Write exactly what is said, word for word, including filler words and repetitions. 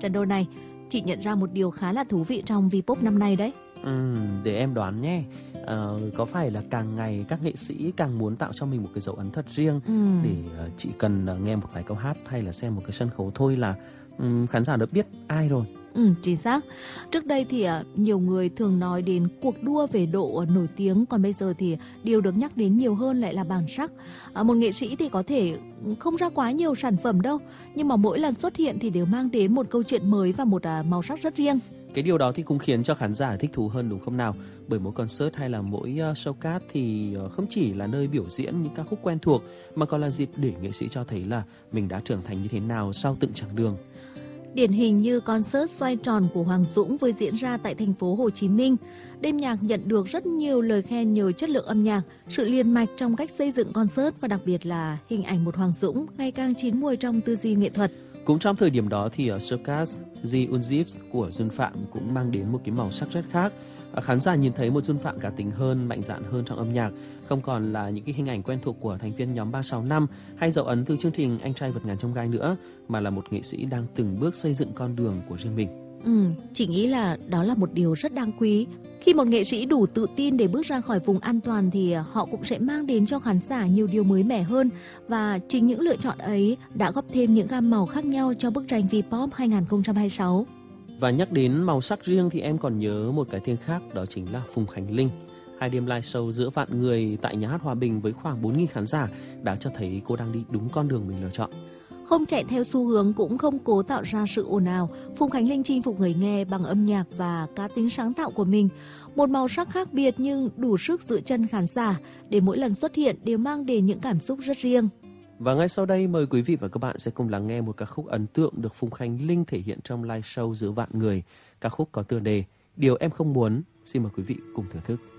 Trận đấu này, chị nhận ra một điều khá là thú vị trong V-pop năm nay đấy. Ừ, để em đoán nhé. À, có phải là càng ngày các nghệ sĩ càng muốn tạo cho mình một cái dấu ấn thật riêng, ừ. để uh, chỉ cần uh, nghe một vài câu hát hay là xem một cái sân khấu thôi là um, khán giả đã biết ai rồi. Ừ, chính xác. Trước đây thì uh, nhiều người thường nói đến cuộc đua về độ uh, nổi tiếng, còn bây giờ thì điều được nhắc đến nhiều hơn lại là bản sắc. Uh, một nghệ sĩ thì có thể không ra quá nhiều sản phẩm đâu, nhưng mà mỗi lần xuất hiện thì đều mang đến một câu chuyện mới và một uh, màu sắc rất riêng. Cái điều đó thì cũng khiến cho khán giả thích thú hơn đúng không nào? Bởi mỗi concert hay là mỗi uh, showcast thì uh, không chỉ là nơi biểu diễn những ca khúc quen thuộc, mà còn là dịp để nghệ sĩ cho thấy là mình đã trưởng thành như thế nào sau từng chặng đường. Điển hình như concert xoay tròn của Hoàng Dũng vừa diễn ra tại thành phố Hồ Chí Minh. Đêm nhạc nhận được rất nhiều lời khen nhờ chất lượng âm nhạc, sự liền mạch trong cách xây dựng concert và đặc biệt là hình ảnh một Hoàng Dũng ngày càng chín mùi trong tư duy nghệ thuật. Cũng trong thời điểm đó thì ở showcast The Unzips của Jun Phạm cũng mang đến một cái màu sắc rất khác. Khán giả nhìn thấy một Jun Phạm cá tính hơn, mạnh dạn hơn trong âm nhạc, không còn là những cái hình ảnh quen thuộc của thành viên nhóm ba sáu năm hay dấu ấn từ chương trình Anh Trai Vượt Ngàn Chông Gai nữa, mà là một nghệ sĩ đang từng bước xây dựng con đường của riêng mình. Ừ, chị nghĩ là đó là một điều rất đáng quý. Khi một nghệ sĩ đủ tự tin để bước ra khỏi vùng an toàn thì họ cũng sẽ mang đến cho khán giả nhiều điều mới mẻ hơn, và chính những lựa chọn ấy đã góp thêm những gam màu khác nhau cho bức tranh V-pop hai không hai sáu. Và nhắc đến màu sắc riêng thì em còn nhớ một cái tên khác, đó chính là Phùng Khánh Linh. Hai đêm live show giữa vạn người tại Nhà hát Hòa Bình với khoảng bốn nghìn khán giả đã cho thấy cô đang đi đúng con đường mình lựa chọn. Không chạy theo xu hướng cũng không cố tạo ra sự ồn ào, Phùng Khánh Linh chinh phục người nghe bằng âm nhạc và cá tính sáng tạo của mình. Một màu sắc khác biệt nhưng đủ sức giữ chân khán giả, để mỗi lần xuất hiện đều mang đến những cảm xúc rất riêng. Và ngay sau đây mời quý vị và các bạn sẽ cùng lắng nghe một ca khúc ấn tượng được Phùng Khánh Linh thể hiện trong live show giữa vạn người. Ca khúc có tựa đề Điều Em Không Muốn. Xin mời quý vị cùng thưởng thức.